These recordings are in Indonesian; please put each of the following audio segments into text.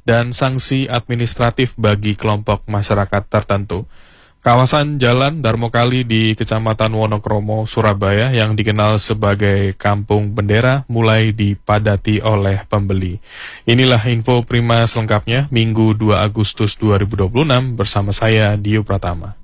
dan sanksi administratif bagi kelompok masyarakat tertentu. Kawasan Jalan Darmokali di Kecamatan Wonokromo, Surabaya yang dikenal sebagai Kampung Bendera mulai dipadati oleh pembeli. Inilah info Prima selengkapnya Minggu 2 Agustus 2026 bersama saya Dio Pratama.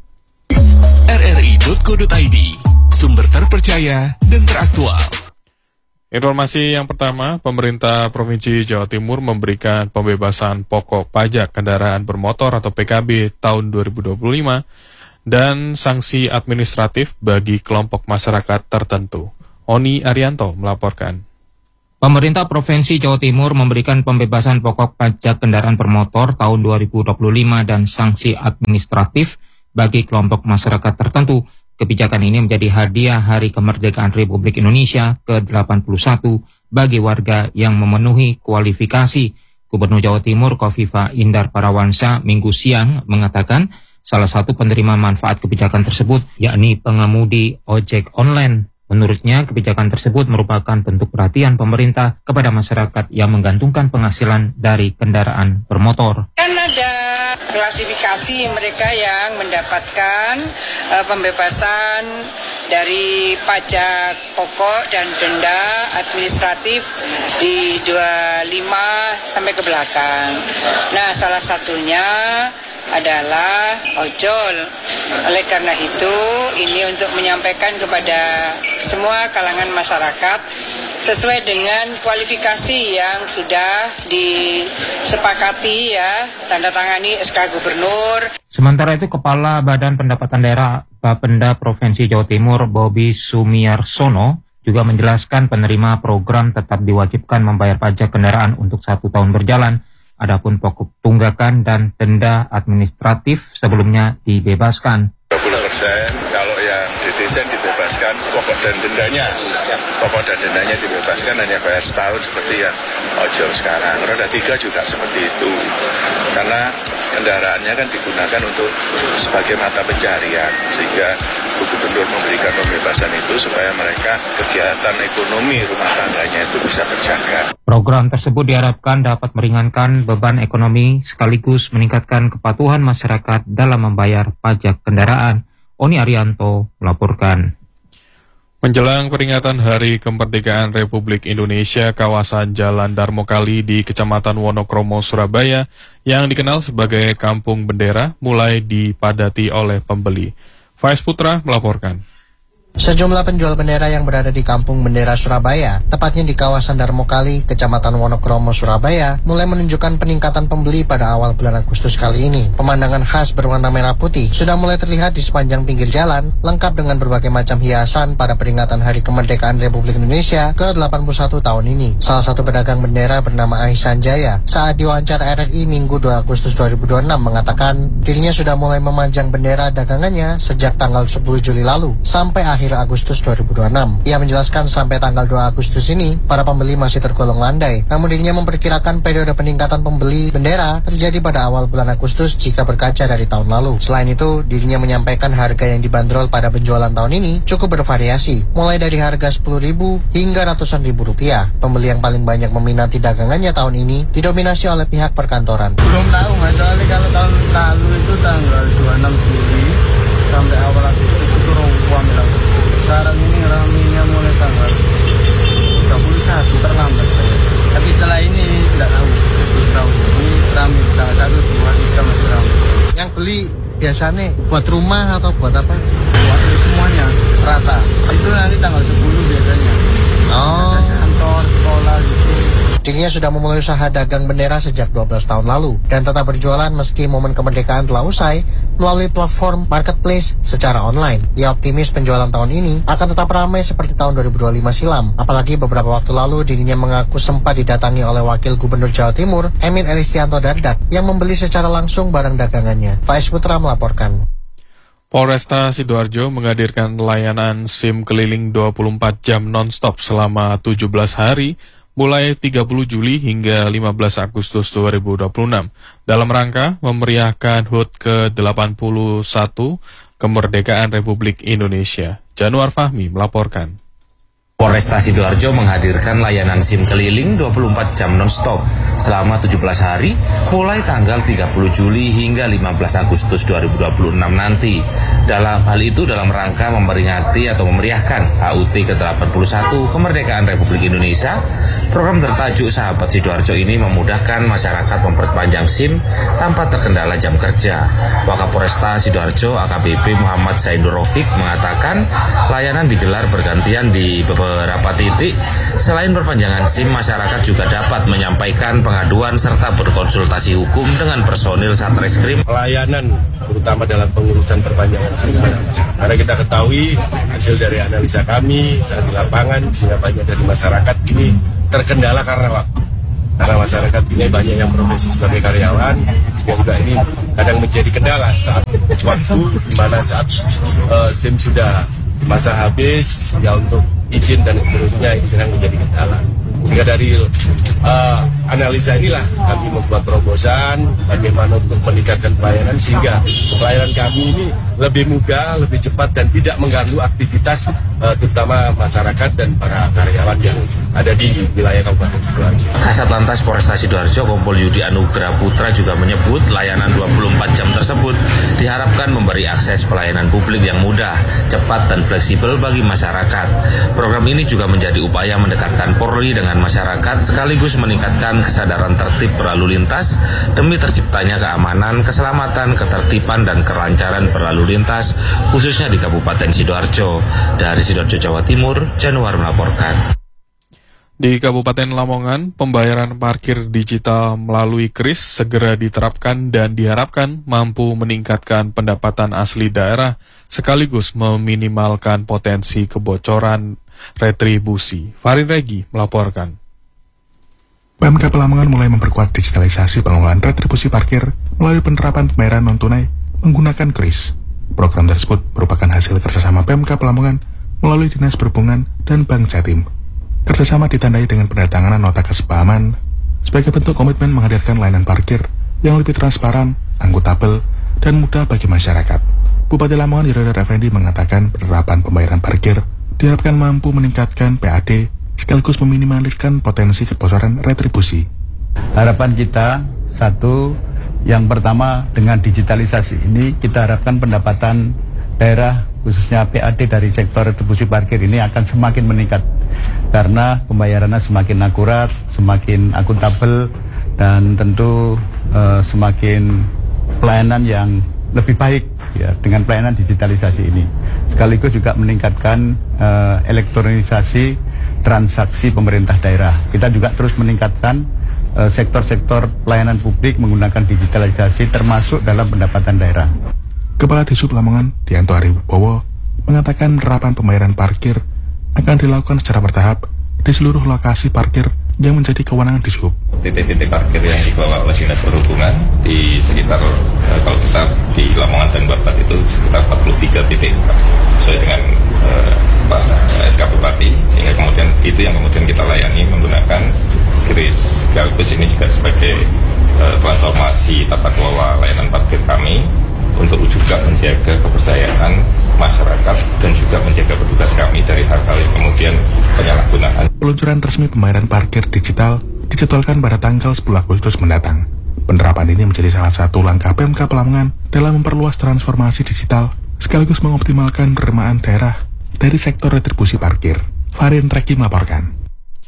rri.co.id, sumber terpercaya dan teraktual. Informasi yang pertama, pemerintah Provinsi Jawa Timur memberikan pembebasan pokok pajak kendaraan bermotor atau PKB tahun 2025 dan sanksi administratif bagi kelompok masyarakat tertentu. Oni Arianto melaporkan. Pemerintah Provinsi Jawa Timur memberikan pembebasan pokok pajak kendaraan bermotor tahun 2025 dan sanksi administratif bagi kelompok masyarakat tertentu. Kebijakan ini menjadi hadiah Hari Kemerdekaan Republik Indonesia ke-81 bagi warga yang memenuhi kualifikasi. Gubernur Jawa Timur Kofifa Indar Parawansa Minggu siang mengatakan salah satu penerima manfaat kebijakan tersebut yakni pengemudi ojek online. Menurutnya, kebijakan tersebut merupakan bentuk perhatian pemerintah kepada masyarakat yang menggantungkan penghasilan dari kendaraan bermotor. Kan ada klasifikasi mereka yang mendapatkan pembebasan dari pajak pokok dan denda administratif di 25 sampai ke belakang. Nah, salah satunya adalah ojol. Oleh karena itu, ini untuk menyampaikan kepada semua kalangan masyarakat sesuai dengan kualifikasi yang sudah disepakati ya, tanda tangani SK Gubernur. Sementara itu, Kepala Badan Pendapatan Daerah Bapenda Provinsi Jawa Timur Bobi Sumiarsono juga menjelaskan penerima program tetap diwajibkan membayar pajak kendaraan untuk 1 tahun berjalan. Adapun pokok tunggakan dan denda administratif sebelumnya dibebaskan. 20% kalau yang didesain dibebaskan pokok dan dendanya. Pokok dan dendanya dibebaskan hanya bayar setahun seperti yang ojol sekarang. Roda 3 juga seperti itu. Karena kendaraannya kan digunakan untuk sebagai mata pencaharian. Sehingga Gubernur memberikan pembebasan itu supaya mereka kegiatan ekonomi rumah tangganya itu bisa terjaga. Program tersebut diharapkan dapat meringankan beban ekonomi sekaligus meningkatkan kepatuhan masyarakat dalam membayar pajak kendaraan. Oni Arianto melaporkan. Menjelang peringatan Hari Kemerdekaan Republik Indonesia, kawasan Jalan Darmokali di Kecamatan Wonokromo, Surabaya yang dikenal sebagai Kampung Bendera mulai dipadati oleh pembeli. Faiz Putra melaporkan. Sejumlah penjual bendera yang berada di Kampung Bendera Surabaya, tepatnya di kawasan Darmokali, Kecamatan Wonokromo, Surabaya, mulai menunjukkan peningkatan pembeli pada awal bulan Agustus kali ini. Pemandangan khas berwarna merah putih sudah mulai terlihat di sepanjang pinggir jalan, lengkap dengan berbagai macam hiasan pada peringatan Hari Kemerdekaan Republik Indonesia ke-81 tahun ini. Salah satu pedagang bendera bernama Aisan Jaya saat diwawancara RRI Minggu 2 Agustus 2026 mengatakan dirinya sudah mulai memajang bendera dagangannya sejak tanggal 10 Juli lalu sampai akhir Agustus 2026. Ia menjelaskan sampai tanggal 2 Agustus ini, para pembeli masih tergolong landai. Namun dirinya memperkirakan periode peningkatan pembeli bendera terjadi pada awal bulan Agustus jika berkaca dari tahun lalu. Selain itu, dirinya menyampaikan harga yang dibanderol pada penjualan tahun ini cukup bervariasi, mulai dari harga 10.000 hingga ratusan ribu rupiah. Pembeli yang paling banyak meminati dagangannya tahun ini didominasi oleh pihak perkantoran. Belum tahu, Mas, soalnya kalau tahun lalu itu tanggal 26 Juli sampai awal Agustus itu ruang bilang. Sekarang ini raminya mulai tanggal 31 terlambat saya. Tapi setelah ini tidak tahu. Ini rami tanggal 1, 2, 3 masih rami. Yang beli biasanya buat rumah atau buat apa? Buat semuanya rata. Itu nanti tanggal 10 biasanya. Oh. Kantor, sekolah gitu. Dirinya sudah memulai usaha dagang bendera sejak 12 tahun lalu dan tetap berjualan meski momen kemerdekaan telah usai melalui platform marketplace secara online. Ia optimis penjualan tahun ini akan tetap ramai seperti tahun 2025 silam. Apalagi beberapa waktu lalu dirinya mengaku sempat didatangi oleh Wakil Gubernur Jawa Timur, Emil Elistianto Dardak, yang membeli secara langsung barang dagangannya. Faiz Putra melaporkan. Polresta Sidoarjo menghadirkan layanan SIM keliling 24 jam non-stop selama 17 hari mulai 30 Juli hingga 15 Agustus 2026 dalam rangka memeriahkan HUT ke-81 Kemerdekaan Republik Indonesia. Januar Fahmi melaporkan. Polresta Sidoarjo menghadirkan layanan SIM keliling 24 jam non-stop selama 17 hari mulai tanggal 30 Juli hingga 15 Agustus 2026 nanti. Dalam hal itu dalam rangka memperingati atau memeriahkan HUT ke-81 kemerdekaan Republik Indonesia, program bertajuk Sahabat Sidoarjo ini memudahkan masyarakat memperpanjang SIM tanpa terkendala jam kerja. Wakapolresta Sidoarjo AKBP Muhammad Zainur Rofiq mengatakan layanan digelar bergantian di beberapa titik. Selain perpanjangan SIM, masyarakat juga dapat menyampaikan pengaduan serta berkonsultasi hukum dengan personil Satreskrim. Pelayanan terutama dalam pengurusan perpanjangan SIM, karena kita ketahui hasil dari analisa kami saat di lapangan, sehingga banyak dari masyarakat ini terkendala karena waktu. Karena masyarakat ini banyak yang profesi sebagai karyawan, juga ini kadang menjadi kendala saat waktu, di mana saat SIM sudah masa habis, ya untuk izin dan seterusnya ini kadang menjadi kendala. Sehingga dari analisa inilah kami membuat terobosan bagaimana untuk meningkatkan pelayanan sehingga pelayanan kami ini lebih mudah, lebih cepat dan tidak mengganggu aktivitas terutama masyarakat dan para karyawan yang ada di wilayah Kabupaten Sidoarjo. Kasat Lantas Polresta Sidoarjo Kompol Yudi Anugrah Putra juga menyebut layanan 24 jam tersebut diharapkan memberi akses pelayanan publik yang mudah, cepat dan fleksibel bagi masyarakat. Program ini juga menjadi upaya mendekatkan Polri dengan masyarakat sekaligus meningkatkan kesadaran tertib berlalu lintas demi terciptanya keamanan, keselamatan, ketertiban dan kelancaran berlalu lintas khususnya di Kabupaten Sidoarjo. Dari Sidoarjo, Jawa Timur, Januar melaporkan. Di Kabupaten Lamongan, pembayaran parkir digital melalui KRIS segera diterapkan dan diharapkan mampu meningkatkan pendapatan asli daerah sekaligus meminimalkan potensi kebocoran retribusi. Farid Regi melaporkan. Pemkab Lamongan mulai memperkuat digitalisasi pengelolaan retribusi parkir melalui penerapan pembayaran non-tunai menggunakan KRIS. Program tersebut merupakan hasil kerjasama Pemkab Lamongan melalui Dinas Perhubungan dan Bank Jatim. Kerjasama ditandai dengan penandatanganan nota kesepahaman sebagai bentuk komitmen menghadirkan layanan parkir yang lebih transparan, akuntabel, dan mudah bagi masyarakat. Bupati Lamongan Yudhoyono Effendi mengatakan penerapan pembayaran parkir diharapkan mampu meningkatkan PAD sekaligus meminimalkan potensi kebocoran retribusi. Harapan kita, satu, yang pertama dengan digitalisasi ini kita harapkan pendapatan daerah khususnya PAD dari sektor retribusi parkir ini akan semakin meningkat karena pembayarannya semakin akurat, semakin akuntabel dan tentu semakin pelayanan yang lebih baik ya dengan pelayanan digitalisasi ini. Sekaligus juga meningkatkan elektronisasi transaksi pemerintah daerah. Kita juga terus meningkatkan sektor-sektor pelayanan publik menggunakan digitalisasi termasuk dalam pendapatan daerah. Kepala Disub Lamongan, Dianto Aribowo, mengatakan penerapan pembayaran parkir akan dilakukan secara bertahap di seluruh lokasi parkir yang menjadi kewenangan Disub. Titik-titik parkir yang dikelola oleh Dinas Perhubungan di sekitar kalau besar di Lamongan dan Barbat itu sekitar 43 titik sesuai dengan Pak SK Bupati, sehingga kemudian itu yang kemudian kita layani menggunakan KRIS. Sekaligus ini juga sebagai transformasi tata kelola layanan parkir kami untuk juga menjaga kepercayaan masyarakat dan juga menjaga petugas kami dari hal-hal yang kemudian penyalahgunaan. Peluncuran resmi pembayaran parkir digital dijadwalkan pada tanggal 10 Agustus mendatang. Penerapan ini menjadi salah satu langkah Pemkab Lamongan dalam memperluas transformasi digital sekaligus mengoptimalkan penerimaan daerah dari sektor retribusi parkir. Farin Reki melaporkan.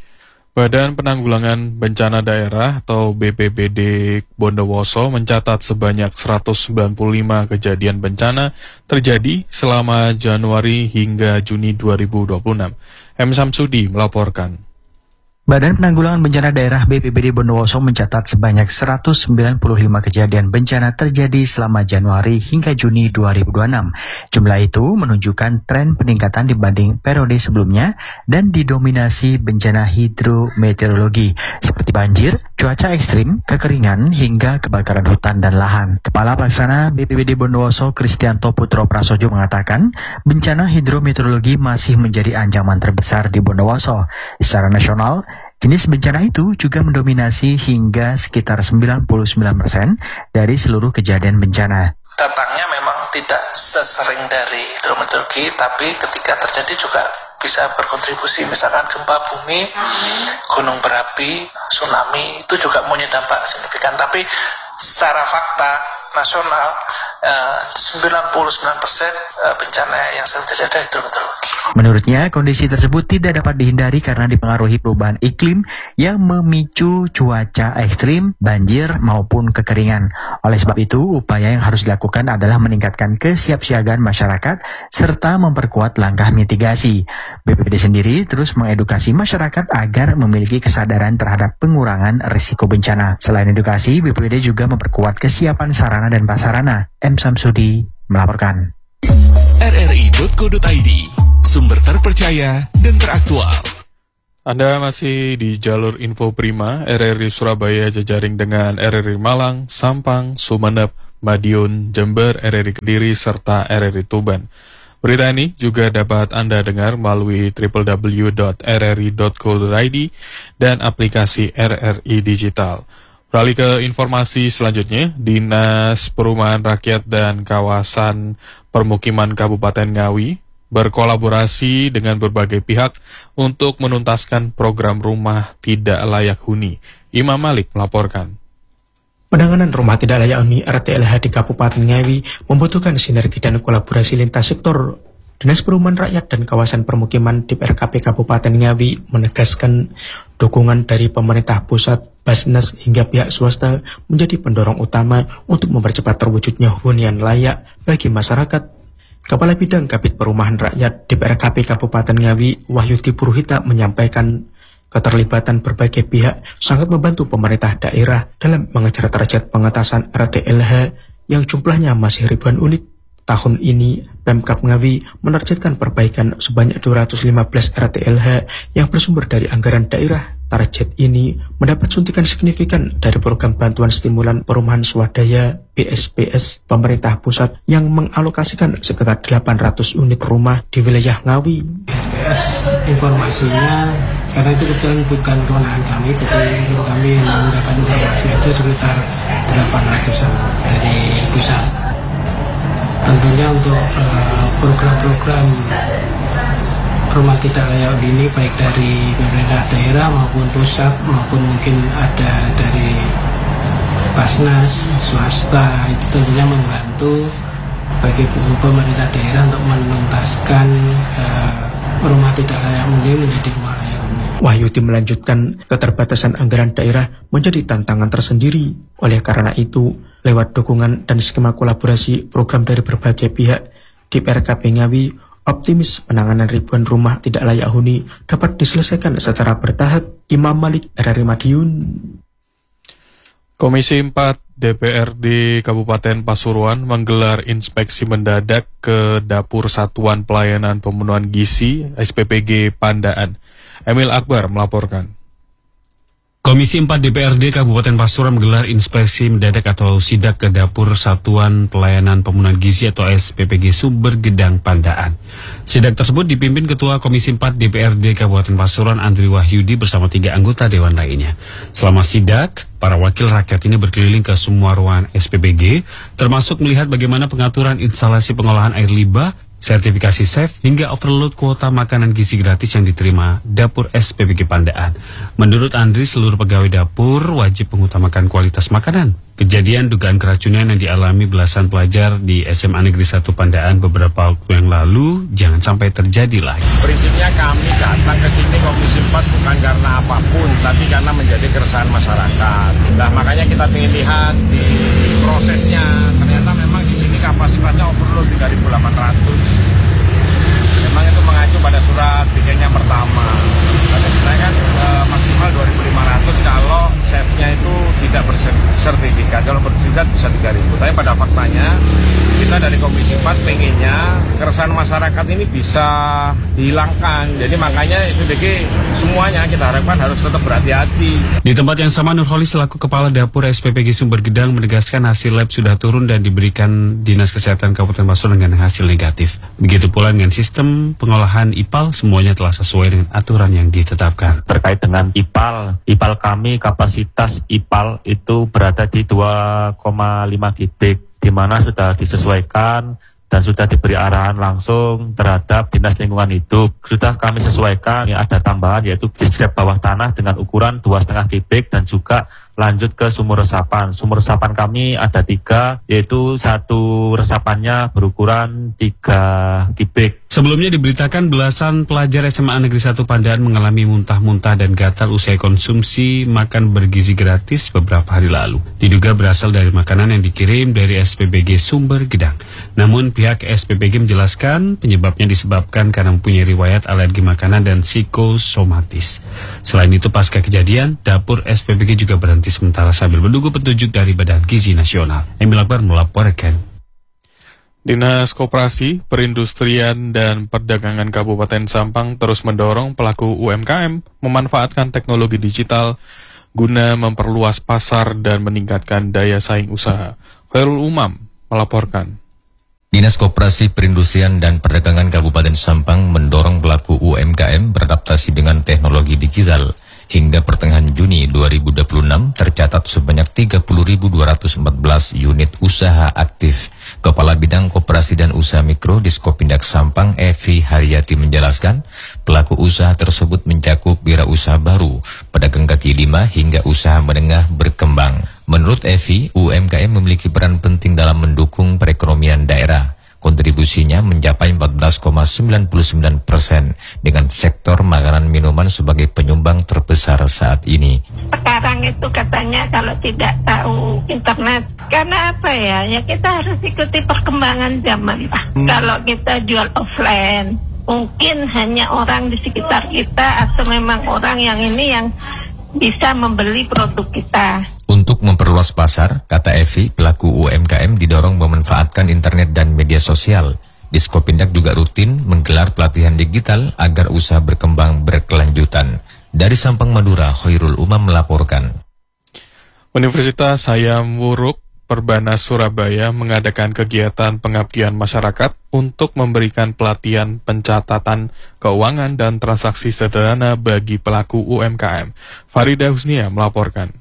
Badan Penanggulangan Bencana Daerah atau BPBD Bondowoso mencatat sebanyak 195 kejadian bencana terjadi selama Januari hingga Juni 2026. M. Samsudi melaporkan. Badan Penanggulangan Bencana Daerah BPBD Bondowoso mencatat sebanyak 195 kejadian bencana terjadi selama Januari hingga Juni 2026. Jumlah itu menunjukkan tren peningkatan dibanding periode sebelumnya dan didominasi bencana hidrometeorologi seperti banjir, cuaca ekstrim, kekeringan, hingga kebakaran hutan dan lahan. Kepala Pelaksana BPBD Bondowoso Kristianto Putro Prasojo mengatakan, bencana hidrometeorologi masih menjadi ancaman terbesar di Bondowoso. Secara nasional, jenis bencana itu juga mendominasi hingga sekitar 99% dari seluruh kejadian bencana. Datangnya memang tidak sesering dari hidrometeorologi, tapi ketika terjadi juga bisa berkontribusi, misalkan gempa bumi, gunung berapi, tsunami, itu juga punya dampak signifikan. Tapi secara fakta nasional 99% bencana yang sering terjadi hidrometeorologi. Menurutnya, kondisi tersebut tidak dapat dihindari karena dipengaruhi perubahan iklim yang memicu cuaca ekstrim, banjir, maupun kekeringan. Oleh sebab itu, upaya yang harus dilakukan adalah meningkatkan kesiapsiagaan masyarakat serta memperkuat langkah mitigasi. BPBD sendiri terus mengedukasi masyarakat agar memiliki kesadaran terhadap pengurangan risiko bencana. Selain edukasi, BPBD juga memperkuat kesiapan sarana dan prasarana. M. Samsudi melaporkan. RRI.co.id, sumber terpercaya dan teraktual. Anda masih di jalur info Prima, RRI Surabaya jejaring dengan RRI Malang, Sampang, Sumeneb, Madiun, Jember, RRI Kediri, serta RRI Tuban. Berita ini juga dapat Anda dengar melalui www.rri.co.id dan aplikasi RRI Digital. Beralih ke informasi selanjutnya, Dinas Perumahan Rakyat dan Kawasan Permukiman Kabupaten Ngawi berkolaborasi dengan berbagai pihak untuk menuntaskan program rumah tidak layak huni. Imam Malik melaporkan. Penanganan rumah tidak layak huni RTLH di Kabupaten Ngawi membutuhkan sinergi dan kolaborasi lintas sektor. Dinas Perumahan Rakyat dan Kawasan Permukiman DPRKP Kabupaten Ngawi menegaskan dukungan dari pemerintah pusat, Basnas hingga pihak swasta menjadi pendorong utama untuk mempercepat terwujudnya hunian layak bagi masyarakat. Kepala Bidang Kabid Perumahan Rakyat DPRKP Kabupaten Ngawi, Wahyudi Puruhita menyampaikan keterlibatan berbagai pihak sangat membantu pemerintah daerah dalam mengejar target pengentasan RTLH yang jumlahnya masih ribuan unit. Tahun ini, Pemkab Ngawi menargetkan perbaikan sebanyak 215 RTLH yang bersumber dari anggaran daerah. Target ini mendapat suntikan signifikan dari program bantuan stimulan perumahan swadaya BSPS pemerintah pusat yang mengalokasikan sekitar 800 unit rumah di wilayah Ngawi. BSPS informasinya, karena itu kebetulan bukan kewenangan kami, tapi kami mendapat informasi aja sekitar 800-an dari pusat. Tentunya untuk program-program rumah tidak layak ini baik dari pemerintah daerah maupun pusat maupun mungkin ada dari Basnas, swasta, itu tentunya membantu bagi pemerintah daerah untuk menuntaskan rumah tidak layak huni menjadi rumah layak huni. Wahyudi melanjutkan, keterbatasan anggaran daerah menjadi tantangan tersendiri. Oleh karena itu, lewat dukungan dan skema kolaborasi program dari berbagai pihak, DPRKP Ngawi optimis penanganan ribuan rumah tidak layak huni dapat diselesaikan secara bertahap. Imam Malik, RRI Madiun. Komisi 4 DPRD Kabupaten Pasuruan menggelar inspeksi mendadak ke Dapur Satuan Pelayanan Pemenuhan Gizi SPPG Pandaan. Emil Akbar melaporkan. Komisi 4 DPRD Kabupaten Pasuruan menggelar inspeksi mendadak atau sidak ke Dapur Satuan Pelayanan Pemenuhan Gizi atau SPPG Sumber Gedang Pandaan. Sidak tersebut dipimpin Ketua Komisi 4 DPRD Kabupaten Pasuruan Andri Wahyudi bersama 3 anggota Dewan lainnya. Selama sidak, para wakil rakyat ini berkeliling ke semua ruangan SPPG, termasuk melihat bagaimana pengaturan instalasi pengolahan air limbah, sertifikasi SAFE, hingga overload kuota makanan gizi gratis yang diterima Dapur SPPG Pandaan. Menurut Andri, seluruh pegawai dapur wajib mengutamakan kualitas makanan. Kejadian dugaan keracunan yang dialami belasan pelajar di SMA Negeri 1 Pandaan beberapa waktu yang lalu jangan sampai terjadi lagi. Prinsipnya kami datang ke sini Komisi 4 bukan karena apapun, tapi karena menjadi keresahan masyarakat. Nah, makanya kita ingin lihat di prosesnya. Ternyata memang di sini kapasitasnya overload 3.800. Memang itu mengacu pada surat bikinnya pertama. Tapi sebenarnya kan maksimal 2.500 kalau SAFE-nya itu tidak bersertifikat. Kalau bersertifikat bisa 3.000. Tapi pada faktanya kita dari Komisi 4 pengennya keresahan masyarakat ini bisa dihilangkan. Jadi makanya SPPG semuanya kita harapkan harus tetap berhati-hati. Di tempat yang sama, Nurholi selaku Kepala Dapur SPPG Sumber Gedang menegaskan hasil lab sudah turun dan diberikan Dinas Kesehatan Kabupaten Pasuruan dengan hasil negatif. Begitu pula dengan sistem pengolahan IPAL, semuanya telah sesuai dengan aturan yang ditetapkan. Terkait dengan IPAL kami kapasitas IPAL itu berada di 2,5 kubik, di mana sudah disesuaikan dan sudah diberi arahan langsung terhadap Dinas Lingkungan Hidup. Sudah kami sesuaikan, ada tambahan yaitu distrep bawah tanah dengan ukuran 2,5 kubik dan juga lanjut ke sumur resapan. Sumur resapan kami ada 3, yaitu satu resapannya berukuran 3 kubik. Sebelumnya diberitakan belasan pelajar SMA Negeri 1 Pandaan mengalami muntah-muntah dan gatal usai konsumsi makan bergizi gratis beberapa hari lalu. Diduga berasal dari makanan yang dikirim dari SPBG Sumber Gedang. Namun pihak SPBG menjelaskan penyebabnya disebabkan karena mempunyai riwayat alergi makanan dan psikosomatis. Selain itu pasca kejadian, dapur SPBG juga berhenti sementara sambil menunggu petunjuk dari Badan Gizi Nasional. Emil Akbar melaporkan. Dinas Koperasi, Perindustrian, dan Perdagangan Kabupaten Sampang terus mendorong pelaku UMKM memanfaatkan teknologi digital guna memperluas pasar dan meningkatkan daya saing usaha. Khairul Umam melaporkan. Dinas Koperasi, Perindustrian, dan Perdagangan Kabupaten Sampang mendorong pelaku UMKM beradaptasi dengan teknologi digital. Hingga pertengahan Juni 2026 tercatat sebanyak 30.214 unit usaha aktif. Kepala Bidang Koperasi dan Usaha Mikro Diskopindak Sampang, Evi Haryati menjelaskan, pelaku usaha tersebut mencakup wirausaha baru, pedagang kaki lima hingga usaha menengah berkembang. Menurut Evi, UMKM memiliki peran penting dalam mendukung perekonomian daerah. Kontribusinya mencapai 14,99% dengan sektor makanan minuman sebagai penyumbang terbesar saat ini. Sekarang itu katanya kalau tidak tahu internet, karena apa ya kita harus ikuti perkembangan zaman lah. Kalau kita jual offline, mungkin hanya orang di sekitar kita atau memang orang yang ini yang bisa membeli produk kita. Untuk memperluas pasar, kata Evi, pelaku UMKM didorong memanfaatkan internet dan media sosial. Diskopindak juga rutin menggelar pelatihan digital agar usaha berkembang berkelanjutan. Dari Sampang, Madura, Khairul Umam melaporkan. Universitas Hayam Wuruk Perbanas Surabaya mengadakan kegiatan pengabdian masyarakat untuk memberikan pelatihan pencatatan keuangan dan transaksi sederhana bagi pelaku UMKM. Farida Husnia melaporkan.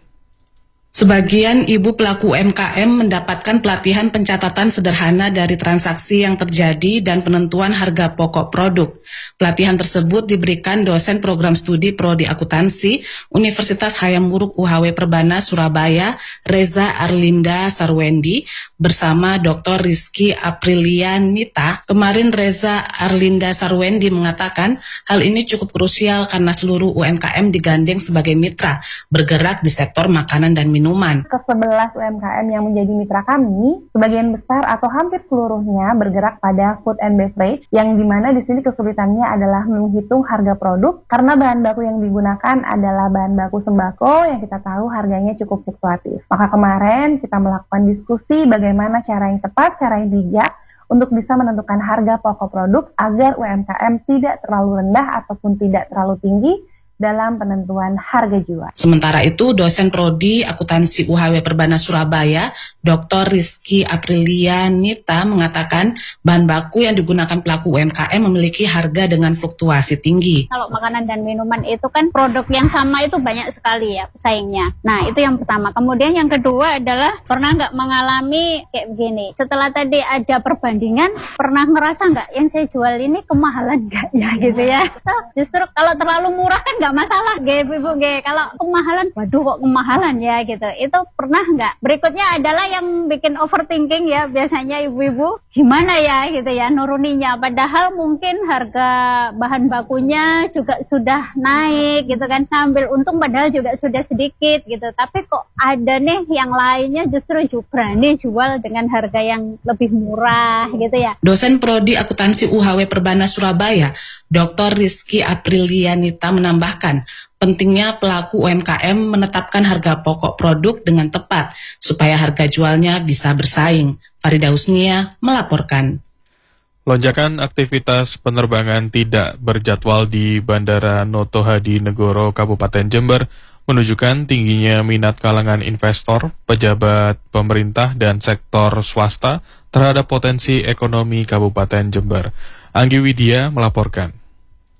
Sebagian ibu pelaku UMKM mendapatkan pelatihan pencatatan sederhana dari transaksi yang terjadi dan penentuan harga pokok produk. Pelatihan tersebut diberikan dosen program studi Prodi Akuntansi Universitas Hayam Wuruk UHW Perbanas Surabaya, Reza Arlinda Sarwendi, bersama Dr. Rizky Aprilianita. Kemarin Reza Arlinda Sarwendi mengatakan hal ini cukup krusial karena seluruh UMKM digandeng sebagai mitra bergerak di sektor makanan dan minuman. Ke-11 UMKM yang menjadi mitra kami, sebagian besar atau hampir seluruhnya bergerak pada food and beverage, yang dimana di sini kesulitannya adalah menghitung harga produk karena bahan baku yang digunakan adalah bahan baku sembako yang kita tahu harganya cukup fluktuatif. Maka kemarin kita melakukan diskusi bagaimana cara yang tepat, cara yang bijak untuk bisa menentukan harga pokok produk agar UMKM tidak terlalu rendah ataupun tidak terlalu tinggi dalam penentuan harga jual. Sementara itu, dosen Prodi Akuntansi UHW Perbanas Surabaya, Dr. Rizky Aprilianita mengatakan bahan baku yang digunakan pelaku UMKM memiliki harga dengan fluktuasi tinggi. Kalau makanan dan minuman itu kan produk yang sama itu banyak sekali ya pesaingnya. Nah, itu yang pertama. Kemudian yang kedua adalah pernah nggak mengalami kayak begini. Setelah tadi ada perbandingan, pernah ngerasa nggak yang saya jual ini kemahalan nggak ya gitu ya. Justru kalau terlalu murah kan nggak masalah, ibu. Kalau kemahalan, waduh kok kemahalan ya gitu. Itu pernah nggak? Berikutnya adalah yang bikin overthinking ya biasanya ibu-ibu. Gimana ya gitu ya nuruninya. Padahal mungkin harga bahan bakunya juga sudah naik gitu kan. Sambil untung padahal juga sudah sedikit gitu. Tapi kok ada nih yang lainnya justru berani jual dengan harga yang lebih murah gitu ya. Dosen Prodi Akuntansi UHW Perbanas Surabaya, Dr. Rizky Aprilianita menambahkan pentingnya pelaku UMKM menetapkan harga pokok produk dengan tepat supaya harga jualnya bisa bersaing. Farida Husnia melaporkan. Lonjakan aktivitas penerbangan tidak berjadwal di Bandara Noto Hadinegoro, Kabupaten Jember menunjukkan tingginya minat kalangan investor, pejabat pemerintah, dan sektor swasta terhadap potensi ekonomi Kabupaten Jember. Anggi Widya melaporkan.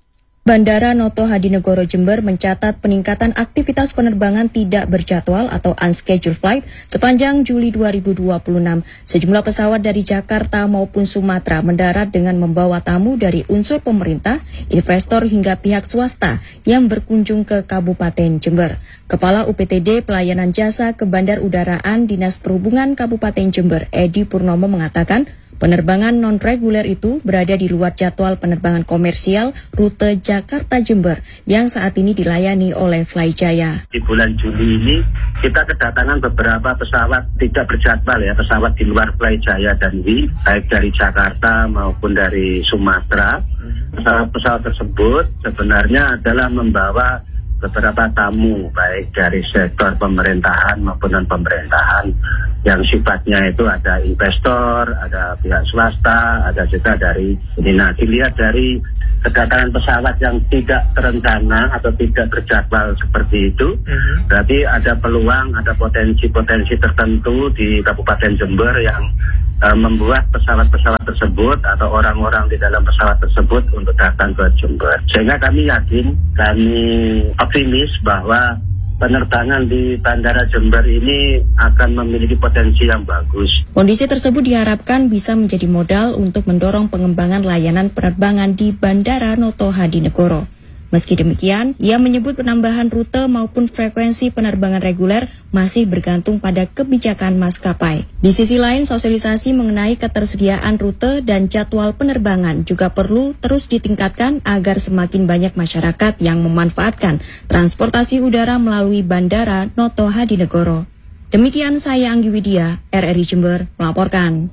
Bandara Noto Hadinegoro Jember mencatat peningkatan aktivitas penerbangan tidak berjadwal atau unscheduled flight sepanjang Juli 2026. Sejumlah pesawat dari Jakarta maupun Sumatera mendarat dengan membawa tamu dari unsur pemerintah, investor hingga pihak swasta yang berkunjung ke Kabupaten Jember. Kepala UPTD Pelayanan Jasa Kebandarudaraan Dinas Perhubungan Kabupaten Jember, Edi Purnomo mengatakan, penerbangan non-reguler itu berada di luar jadwal penerbangan komersial rute Jakarta-Jember yang saat ini dilayani oleh Flyjaya. Di bulan Juli ini kita kedatangan beberapa pesawat tidak berjadwal ya, pesawat di luar Flyjaya dan WI, baik dari Jakarta maupun dari Sumatera. Pesawat-pesawat tersebut sebenarnya adalah membawa beberapa tamu baik dari sektor pemerintahan maupun non-pemerintahan yang sifatnya itu ada investor, ada pihak swasta, ada juga dari ini. Nah, dilihat dari kedatangan pesawat yang tidak terencana atau tidak berjadwal seperti itu, berarti ada peluang, ada potensi-potensi tertentu di Kabupaten Jember yang membuat pesawat-pesawat tersebut atau orang-orang di dalam pesawat tersebut untuk datang ke Jember. Sehingga kami yakin, kami optimis bahwa penerbangan di Bandara Jember ini akan memiliki potensi yang bagus. Kondisi tersebut diharapkan bisa menjadi modal untuk mendorong pengembangan layanan penerbangan di Bandara Noto Hadinegoro. Meski demikian, ia menyebut penambahan rute maupun frekuensi penerbangan reguler masih bergantung pada kebijakan maskapai. Di sisi lain, sosialisasi mengenai ketersediaan rute dan jadwal penerbangan juga perlu terus ditingkatkan agar semakin banyak masyarakat yang memanfaatkan transportasi udara melalui Bandara Noto Hadinegoro. Demikian saya Anggi Widya, RRI Jember, melaporkan.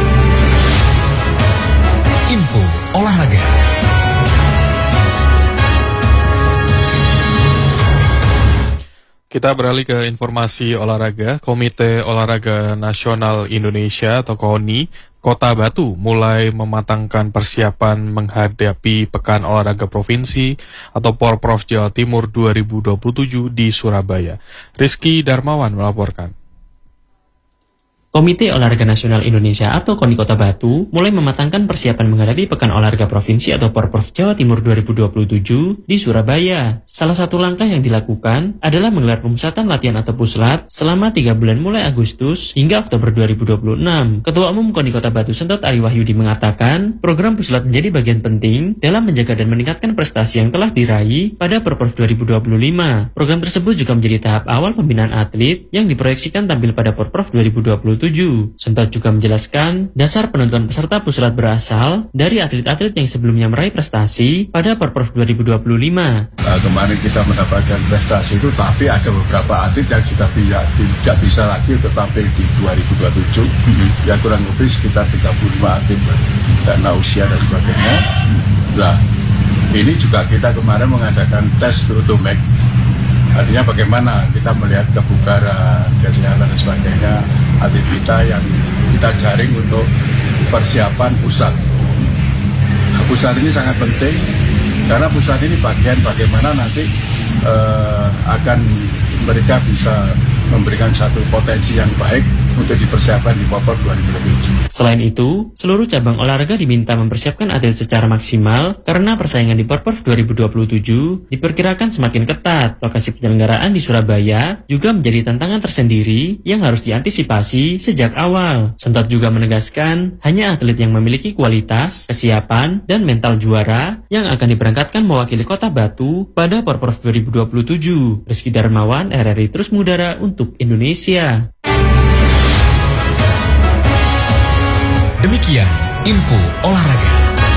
Info olahraga. Kita beralih ke informasi olahraga. Komite Olahraga Nasional Indonesia atau KONI Kota Batu mulai mematangkan persiapan menghadapi Pekan Olahraga Provinsi atau Porprov Jawa Timur 2027 di Surabaya. Rizky Darmawan melaporkan. Komite Olahraga Nasional Indonesia atau KONI Kota Batu mulai mematangkan persiapan menghadapi Pekan Olahraga Provinsi atau Porprov Jawa Timur 2027 di Surabaya. Salah satu langkah yang dilakukan adalah menggelar pemusatan latihan atau puslat selama 3 bulan mulai Agustus hingga Oktober 2026. Ketua Umum KONI Kota Batu Sentot Ari Wahyudi mengatakan, program puslat menjadi bagian penting dalam menjaga dan meningkatkan prestasi yang telah diraih pada Porprov 2025. Program tersebut juga menjadi tahap awal pembinaan atlet yang diproyeksikan tampil pada Porprov 2027. Sentot juga menjelaskan dasar penentuan peserta puslat berasal dari atlet-atlet yang sebelumnya meraih prestasi pada Porprov 2025. Kemarin kita mendapatkan prestasi itu, tapi ada beberapa atlet yang sudah tidak bisa lagi untuk tampil di 2027. Ya kurang lebih sekitar 35 atlet karena usia dan sebagainya. Nah, ini juga kita kemarin mengadakan tes Utomec. Artinya bagaimana kita melihat kebugaran, kesehatan dan sebagainya atlet kita yang kita jaring untuk persiapan pusat. Nah, pusat ini sangat penting karena pusat ini bagian bagaimana nanti akan mereka bisa memberikan satu potensi yang baik untuk dipersiapkan di Porprov 2027. Selain itu, seluruh cabang olahraga diminta mempersiapkan atlet secara maksimal karena persaingan di Porprov 2027 diperkirakan semakin ketat. Lokasi penyelenggaraan di Surabaya juga menjadi tantangan tersendiri yang harus diantisipasi sejak awal. Sentot juga menegaskan, hanya atlet yang memiliki kualitas, kesiapan, dan mental juara yang akan diberangkatkan mewakili Kota Batu pada Porprov 2027. Rizky Darmawan, RRI Terus Mengudara untuk Indonesia. Demikian info olahraga.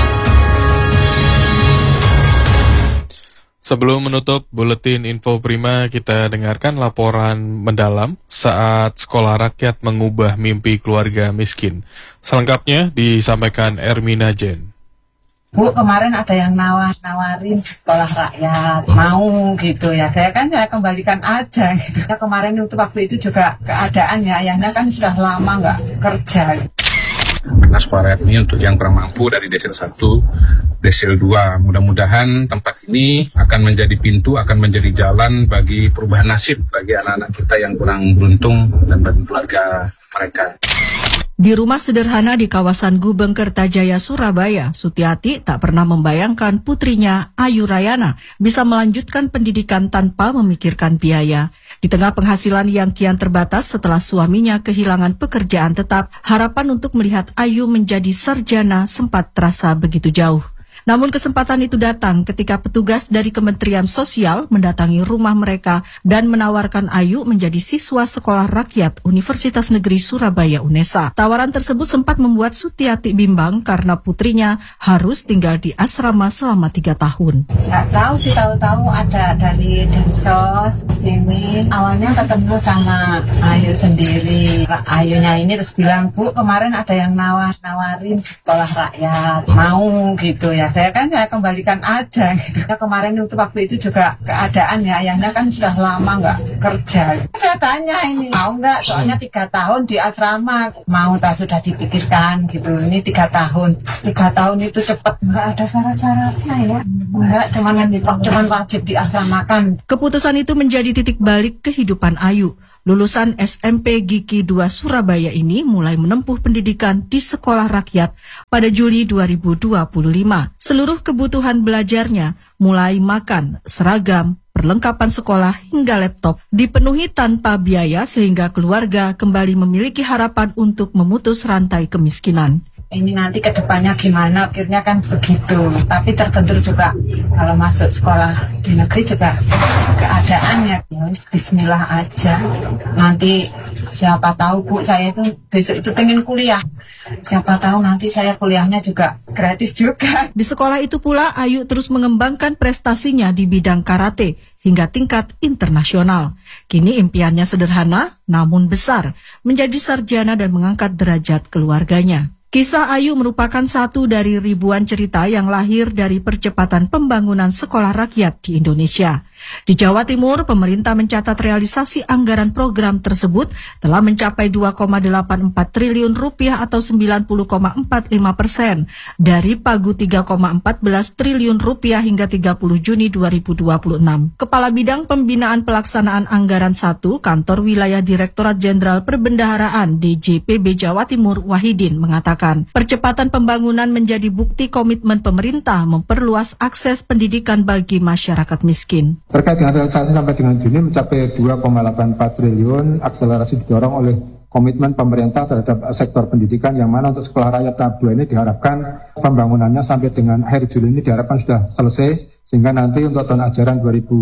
Sebelum menutup buletin info prima, kita dengarkan laporan mendalam saat sekolah rakyat mengubah mimpi keluarga miskin. Selengkapnya disampaikan Ermina Jen. Bu, kemarin ada yang nawarin sekolah rakyat, mau gitu ya. Saya kembalikan aja gitu. Ya, kemarin waktu itu juga keadaan ya, ayahnya kan sudah lama nggak kerja. Karena sekolah rakyat ini untuk yang kurang mampu dari desil 1, desil 2. Mudah-mudahan tempat ini akan menjadi pintu, akan menjadi jalan bagi perubahan nasib bagi anak-anak kita yang kurang beruntung dan bagi keluarga mereka. Di rumah sederhana di kawasan Gubeng Kertajaya, Surabaya, Sutiati tak pernah membayangkan putrinya, Ayu Rayana, bisa melanjutkan pendidikan tanpa memikirkan biaya. Di tengah penghasilan yang kian terbatas setelah suaminya kehilangan pekerjaan tetap, harapan untuk melihat Ayu menjadi sarjana sempat terasa begitu jauh. Namun kesempatan itu datang ketika petugas dari Kementerian Sosial mendatangi rumah mereka dan menawarkan Ayu menjadi siswa Sekolah Rakyat Universitas Negeri Surabaya UNESA. Tawaran tersebut sempat membuat Sutiati bimbang karena putrinya harus tinggal di asrama selama 3 tahun. Nggak tahu sih, tahu-tahu ada dari Densos sini. Awalnya ketemu sama Ayu sendiri. Ayunya ini terus bilang, Bu, kemarin ada yang nawarin Sekolah Rakyat. Mau gitu ya. Saya kembalikan aja gitu. Ya, kemarin itu waktu itu juga keadaan ya, ayahnya kan sudah lama nggak kerja. Saya tanya ini mau nggak, soalnya 3 tahun di asrama. Mau tak sudah dipikirkan gitu. Ini 3 tahun. 3 tahun itu cepat, nggak ada syarat-syaratnya ya. Enggak, cuman wajib diasramakan. Keputusan itu menjadi titik balik kehidupan Ayu. Lulusan SMP Giki 2 Surabaya ini mulai menempuh pendidikan di sekolah rakyat pada Juli 2025. Seluruh kebutuhan belajarnya, mulai makan, seragam, perlengkapan sekolah hingga laptop, dipenuhi tanpa biaya sehingga keluarga kembali memiliki harapan untuk memutus rantai kemiskinan. Ini nanti ke depannya gimana, akhirnya kan begitu. Tapi terbentur juga kalau masuk sekolah di negeri juga keadaannya. Ya bismillah aja. Nanti siapa tahu Bu, saya itu besok itu pengen kuliah. Siapa tahu nanti saya kuliahnya juga gratis juga. Di sekolah itu pula Ayu terus mengembangkan prestasinya di bidang karate hingga tingkat internasional. Kini impiannya sederhana namun besar, menjadi sarjana dan mengangkat derajat keluarganya. Kisah Ayu merupakan satu dari ribuan cerita yang lahir dari percepatan pembangunan sekolah rakyat di Indonesia. Di Jawa Timur, pemerintah mencatat realisasi anggaran program tersebut telah mencapai 2,84 triliun rupiah atau 90,45% dari pagu 3,14 triliun rupiah hingga 30 Juni 2026. Kepala Bidang Pembinaan Pelaksanaan Anggaran 1, Kantor Wilayah Direktorat Jenderal Perbendaharaan DJPB Jawa Timur Wahidin mengatakan, percepatan pembangunan menjadi bukti komitmen pemerintah memperluas akses pendidikan bagi masyarakat miskin. Terkait dengan realisasi sampai dengan Juni mencapai 2,84 triliun, akselerasi didorong oleh komitmen pemerintah terhadap sektor pendidikan yang mana untuk sekolah rakyat tahap 2 ini diharapkan pembangunannya sampai dengan akhir Juli ini diharapkan sudah selesai, sehingga nanti untuk tahun ajaran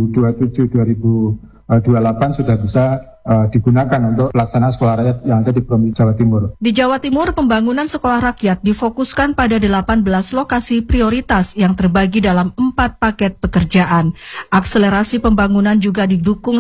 2027-2028 sudah bisa digunakan untuk pelaksanaan sekolah rakyat yang ada di Provinsi Jawa Timur. Di Jawa Timur, pembangunan sekolah rakyat difokuskan pada 18 lokasi prioritas yang terbagi dalam 4 paket pekerjaan. Akselerasi pembangunan juga didukung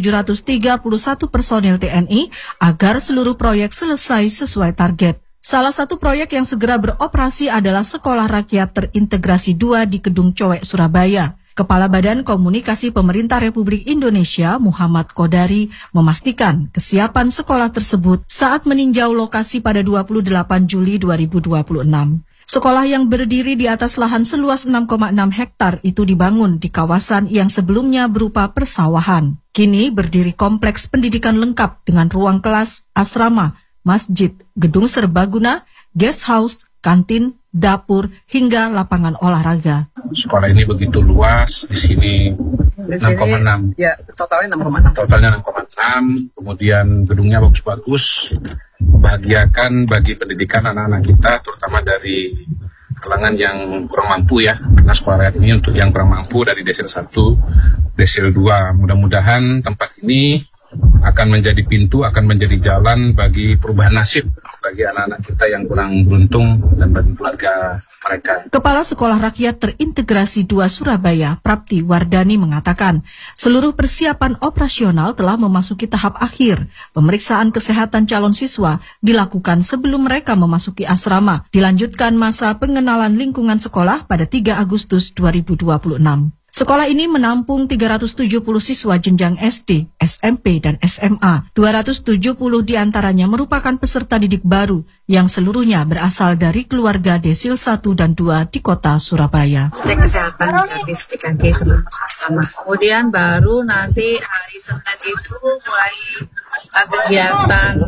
1.731 personil TNI agar seluruh proyek selesai sesuai target. Salah satu proyek yang segera beroperasi adalah Sekolah Rakyat Terintegrasi 2 di Kedung Cowek, Surabaya. Kepala Badan Komunikasi Pemerintah Republik Indonesia Muhammad Kodari memastikan kesiapan sekolah tersebut saat meninjau lokasi pada 28 Juli 2026. Sekolah yang berdiri di atas lahan seluas 6,6 hektar itu dibangun di kawasan yang sebelumnya berupa persawahan. Kini berdiri kompleks pendidikan lengkap dengan ruang kelas, asrama, masjid, gedung serbaguna, guest house, kantin, dapur, hingga lapangan olahraga. Sekolah ini begitu luas, di sini 6,6. Ya, totalnya 6,6. Totalnya 6,6, kemudian gedungnya bagus-bagus, membahagiakan bagi pendidikan anak-anak kita, terutama dari kalangan yang kurang mampu ya. Karena sekolah rakyat ini untuk yang kurang mampu dari desil 1, desil 2. Mudah-mudahan tempat ini akan menjadi pintu, akan menjadi jalan bagi perubahan nasib bagi anak-anak kita yang kurang beruntung dan bagi keluarga mereka. Kepala Sekolah Rakyat Terintegrasi 2 Surabaya, Prapti Wardani mengatakan, seluruh persiapan operasional telah memasuki tahap akhir. Pemeriksaan kesehatan calon siswa dilakukan sebelum mereka memasuki asrama. Dilanjutkan masa pengenalan lingkungan sekolah pada 3 Agustus 2026. Sekolah ini menampung 370 siswa jenjang SD, SMP, dan SMA. 270 diantaranya merupakan peserta didik baru yang seluruhnya berasal dari keluarga desil 1 dan 2 di kota Surabaya. Cek kesehatan gratis di kaki sebelum asrama. Kemudian baru nanti hari Senin itu mulai kegiatan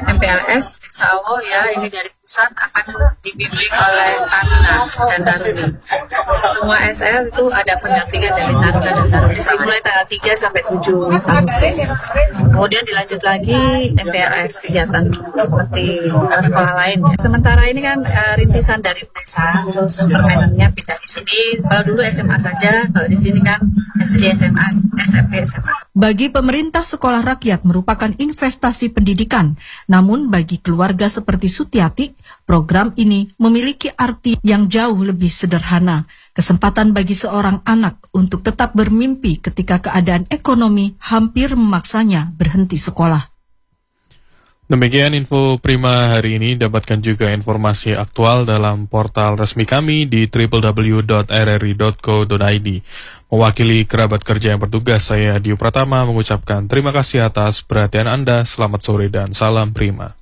MPLS, insya Allah ya ini dari pusat akan dibimbing oleh Taruna dan Taruni. Semua SL itu ada pendampingan dari Taruna dan Taruni mulai tanggal 3 sampai 7 Agustus. Kemudian dilanjut lagi MPLS kegiatan seperti sekolah lain. Sementara ini kan rintisan dari UNESA, terus permainannya pindah di sini. Kalau dulu SMA saja, kalau di sini kan SD, SMA, SMP, SMA. Bagi pemerintah, sekolah rakyat merupakan investasi pendidikan. Namun bagi keluarga seperti Sutiati, program ini memiliki arti yang jauh lebih sederhana. Kesempatan bagi seorang anak untuk tetap bermimpi ketika keadaan ekonomi hampir memaksanya berhenti sekolah. Demikian info Prima hari ini. Dapatkan juga informasi aktual dalam portal resmi kami di www.rri.co.id. Mewakili kerabat kerja yang bertugas, saya Dio Pratama mengucapkan terima kasih atas perhatian Anda. Selamat sore dan salam Prima.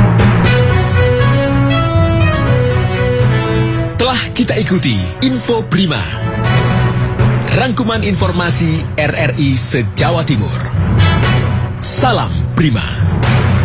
Telah kita ikuti Info Prima, rangkuman informasi RRI se-Jawa Timur. Salam Prima.